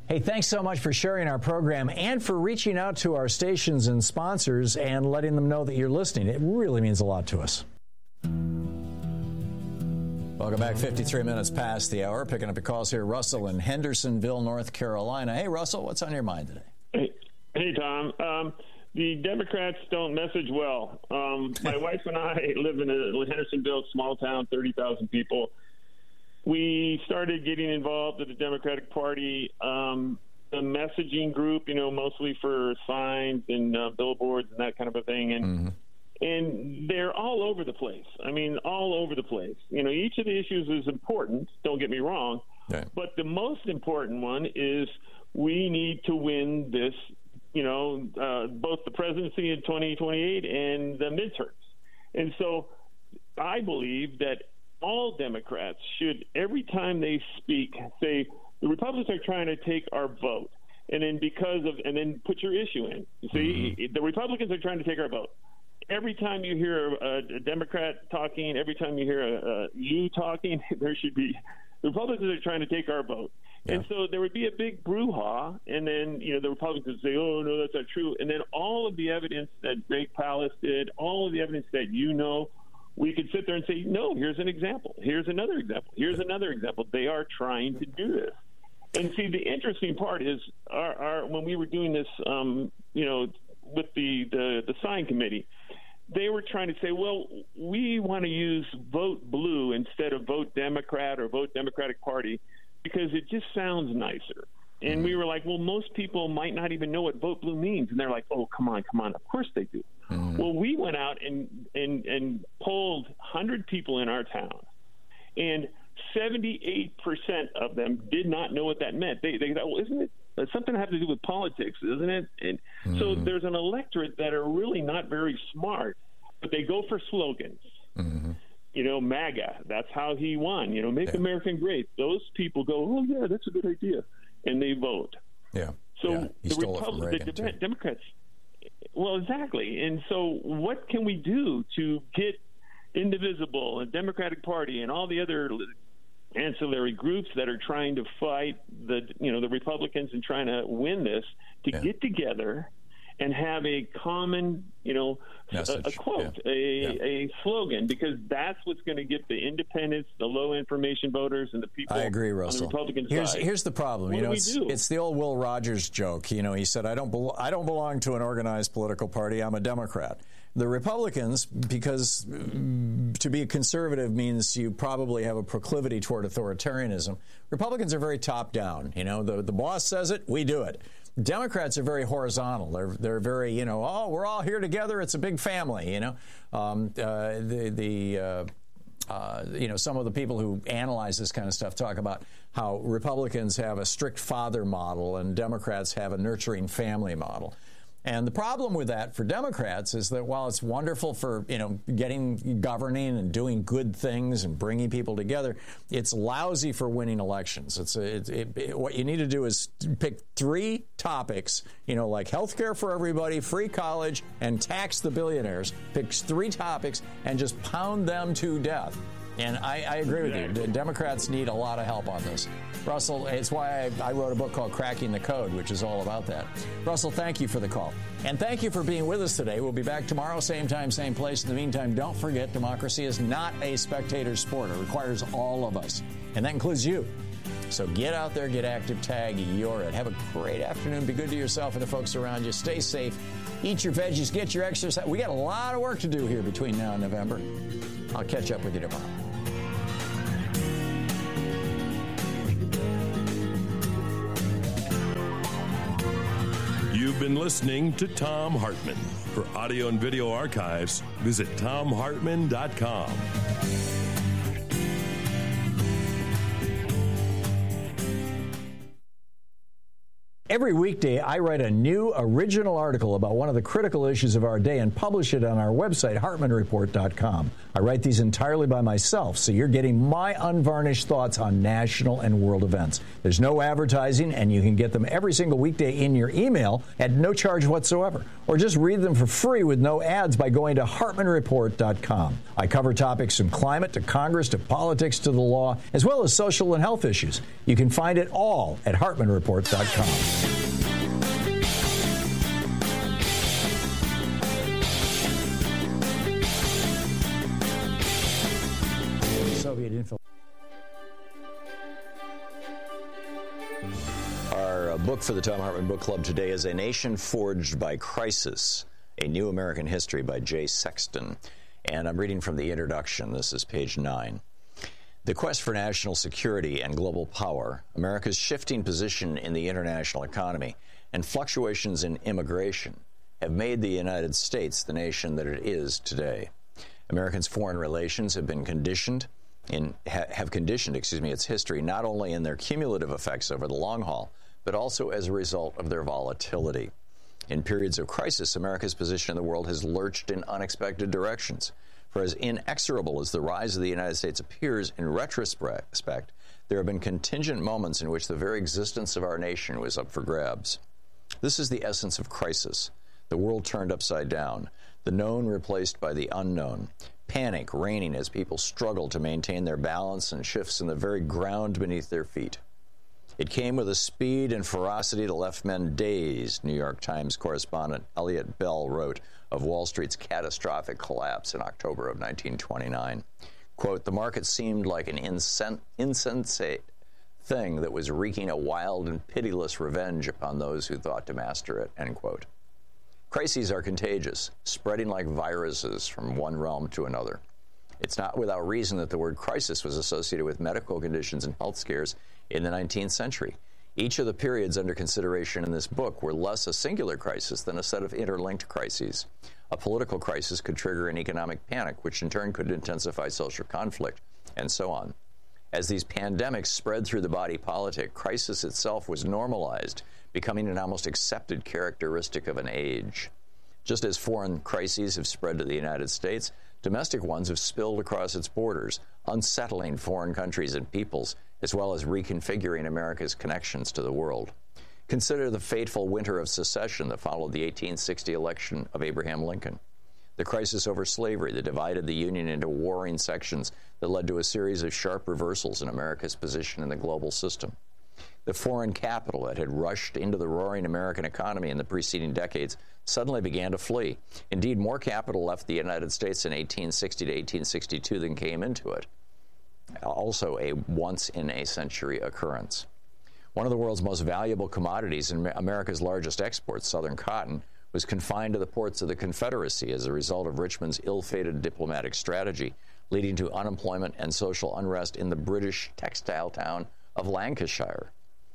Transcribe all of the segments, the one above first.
Hey, thanks so much for sharing our program and for reaching out to our stations and sponsors and letting them know that you're listening. It really means a lot to us. Welcome back. 53 minutes past the hour. Picking up your calls here. Russell in Hendersonville, North Carolina. Hey, Russell, what's on your mind today? Hey, Tom. The Democrats don't message well. My wife and I live in Hendersonville, small town, 30,000 people. We started getting involved with the Democratic Party, the messaging group, mostly for signs and billboards and that kind of a thing. And they're all over the place. I mean, all over the place. Each of the issues is important, don't get me wrong. Right. But the most important one is we need to win this, both the presidency in 2028 and the midterms. And so I believe that all Democrats should, every time they speak, say, the Republicans are trying to take our vote. And then put your issue in. See, the Republicans are trying to take our vote. Every time you hear a Democrat talking, every time you hear you talking, there should be, the Republicans are trying to take our vote. Yeah. And so there would be a big brouhaha, and then, the Republicans would say, oh, no, that's not true. And then all of the evidence that Greg Palast did, all of the evidence that we could sit there and say, no, here's an example. Here's another example. Here's another example. They are trying to do this. And see, the interesting part is when we were doing this, with the sign committee, they were trying to say, well, we want to use vote blue instead of vote Democrat or vote Democratic Party because it just sounds nicer. And we were like, well, most people might not even know what vote blue means. And they're like, oh, come on. Of course they do. Well, we went out and polled 100 people in our town, and 78% of them did not know what that meant. They thought, well, isn't it something to have to do with politics, isn't it? And so there's an electorate that are really not very smart, but they go for slogans. MAGA, that's how he won. Make America Great. Those people go, oh, yeah, that's a good idea. And they vote. Yeah. So the Democrats, well, exactly. And so what can we do to get Indivisible and Democratic Party and all the other ancillary groups that are trying to fight the Republicans and trying to win this to get together and have a common, a quote, a slogan, because that's what's going to get the independents, the low information voters, and the people. I agree, Russell. On the Republican side. Here's the problem. It's the old Will Rogers joke. He said, I don't belong to an organized political party. I'm a Democrat. The Republicans, because to be a conservative means you probably have a proclivity toward authoritarianism. Republicans are very top down. The boss says it, we do it. Democrats are very horizontal. They're very, we're all here together. It's a big family. Some of the people who analyze this kind of stuff talk about how Republicans have a strict father model and Democrats have a nurturing family model. And the problem with that for Democrats is that while it's wonderful for, governing and doing good things and bringing people together, it's lousy for winning elections. What you need to do is pick 3 topics, like health care for everybody, free college, and tax the billionaires. Pick 3 topics and just pound them to death. And I agree with you. The Democrats need a lot of help on this. Russell, it's why I wrote a book called Cracking the Code, which is all about that. Russell, thank you for the call. And thank you for being with us today. We'll be back tomorrow, same time, same place. In the meantime, don't forget, democracy is not a spectator sport. It requires all of us. And that includes you. So get out there, get active, tag, you're it. Have a great afternoon. Be good to yourself and the folks around you. Stay safe. Eat your veggies. Get your exercise. We got a lot of work to do here between now and November. I'll catch up with you tomorrow. You've been listening to Thom Hartmann. For audio and video archives, visit thomhartmann.com. Every weekday, I write a new original article about one of the critical issues of our day and publish it on our website, HartmanReport.com. I write these entirely by myself, so you're getting my unvarnished thoughts on national and world events. There's no advertising, and you can get them every single weekday in your email at no charge whatsoever. Or just read them for free with no ads by going to HartmanReport.com. I cover topics from climate to Congress to politics to the law, as well as social and health issues. You can find it all at HartmanReport.com. Soviet info. Our book for the Thom Hartmann Book Club today is A Nation Forged by Crisis, A New American History by Jay Sexton. And I'm reading from the introduction. This is page 9. The quest for national security and global power, America's shifting position in the international economy, and fluctuations in immigration have made the United States the nation that it is today. Americans' foreign relations have been conditioned its history not only in their cumulative effects over the long haul, but also as a result of their volatility. In periods of crisis, America's position in the world has lurched in unexpected directions. For as inexorable as the rise of the United States appears in retrospect, there have been contingent moments in which the very existence of our nation was up for grabs. This is the essence of crisis. The world turned upside down, the known replaced by the unknown, panic reigning as people struggle to maintain their balance and shifts in the very ground beneath their feet. It came with a speed and ferocity that left men dazed, New York Times correspondent Elliot Bell wrote of Wall Street's catastrophic collapse in October of 1929. Quote, the market seemed like an insensate thing that was wreaking a wild and pitiless revenge upon those who thought to master it, end quote. Crises are contagious, spreading like viruses from one realm to another. It's not without reason that the word crisis was associated with medical conditions and health scares in the 19th century. Each of the periods under consideration in this book were less a singular crisis than a set of interlinked crises. A political crisis could trigger an economic panic, which in turn could intensify social conflict, and so on. As these pandemics spread through the body politic, crisis itself was normalized, becoming an almost accepted characteristic of an age. Just as foreign crises have spread to the United States, domestic ones have spilled across its borders, unsettling foreign countries and peoples, as well as reconfiguring America's connections to the world. Consider the fateful winter of secession that followed the 1860 election of Abraham Lincoln. The crisis over slavery that divided the Union into warring sections that led to a series of sharp reversals in America's position in the global system. The foreign capital that had rushed into the roaring American economy in the preceding decades suddenly began to flee. Indeed, more capital left the United States in 1860 to 1862 than came into it. Also a once-in-a-century occurrence. One of the world's most valuable commodities and America's largest exports, Southern cotton, was confined to the ports of the Confederacy as a result of Richmond's ill-fated diplomatic strategy, leading to unemployment and social unrest in the British textile town of Lancashire.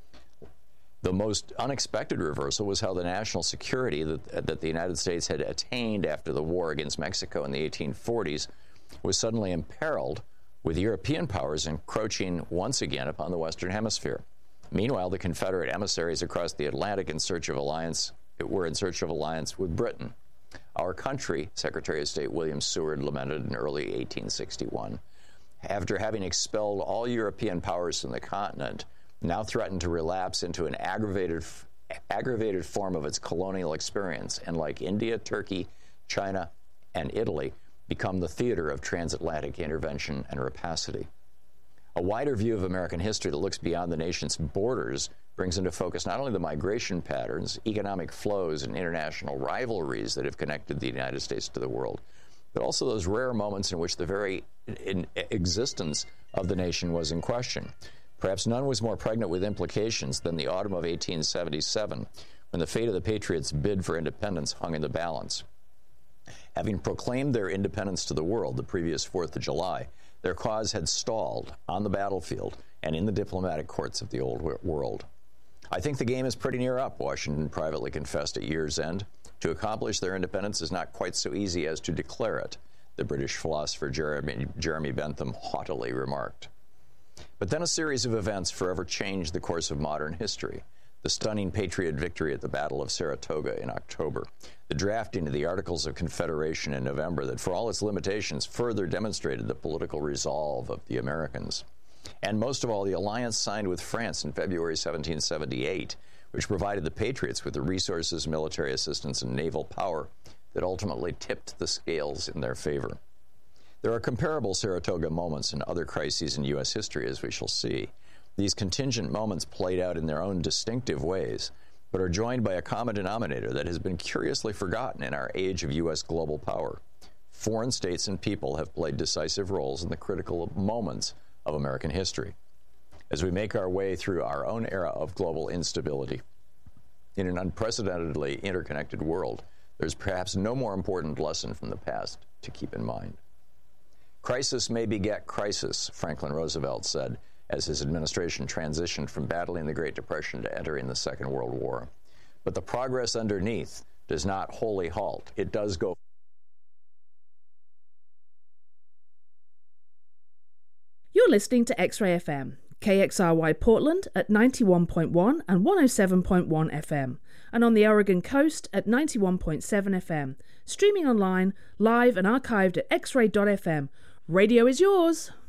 The most unexpected reversal was how the national security that the United States had attained after the war against Mexico in the 1840s was suddenly imperiled, with European powers encroaching once again upon the Western Hemisphere. Meanwhile, the Confederate emissaries across the Atlantic were in search of alliance with Britain. Our country, Secretary of State William Seward lamented in early 1861, after having expelled all European powers from the continent, now threatened to relapse into an aggravated form of its colonial experience, and like India, Turkey, China, and Italy, become the theater of transatlantic intervention and rapacity. A wider view of American history that looks beyond the nation's borders brings into focus not only the migration patterns, economic flows, and international rivalries that have connected the United States to the world, but also those rare moments in which the very existence of the nation was in question. Perhaps none was more pregnant with implications than the autumn of 1877, when the fate of the Patriots' bid for independence hung in the balance. Having proclaimed their independence to the world the previous 4th of July, their cause had stalled on the battlefield and in the diplomatic courts of the old world. I think the game is pretty near up, Washington privately confessed at year's end. To accomplish their independence is not quite so easy as to declare it, the British philosopher Jeremy Bentham haughtily remarked. But then a series of events forever changed the course of modern history. the stunning Patriot victory at the Battle of Saratoga in October, the drafting of the Articles of Confederation in November that, for all its limitations, further demonstrated the political resolve of the Americans, and most of all, the alliance signed with France in February 1778, which provided the Patriots with the resources, military assistance, and naval power that ultimately tipped the scales in their favor. There are comparable Saratoga moments in other crises in U.S. history, as we shall see. These contingent moments played out in their own distinctive ways, but are joined by a common denominator that has been curiously forgotten in our age of U.S. global power. Foreign states and people have played decisive roles in the critical moments of American history. As we make our way through our own era of global instability, in an unprecedentedly interconnected world, there's perhaps no more important lesson from the past to keep in mind. Crisis may beget crisis, Franklin Roosevelt said, as his administration transitioned from battling the Great Depression to entering the Second World War. But the progress underneath does not wholly halt. It does go. You're listening to X-Ray FM, KXRY Portland at 91.1 and 107.1 FM, and on the Oregon coast at 91.7 FM, streaming online, live and archived at xray.fm. Radio is yours!